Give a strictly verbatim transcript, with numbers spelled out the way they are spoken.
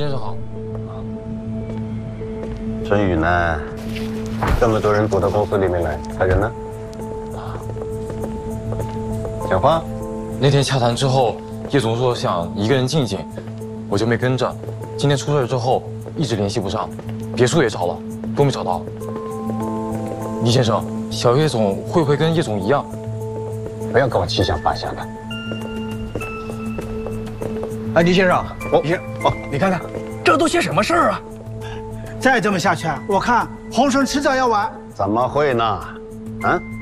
先生好。 陈宇呢？这么多人躲到公司里面来，他人呢？讲话。 那天洽谈之后，叶总说想一个人静静，我就没跟着。今天出事之后，一直联系不上，别墅也找了，都没找到。倪先生，小叶总会不会跟叶总一样？ 不要跟我七想八想的。 哎，倪先生， 哦， 倪先生，哦，你看看，这都些什么事儿啊？ 再这么下去，我看洪生迟早要完。 怎么会呢？啊？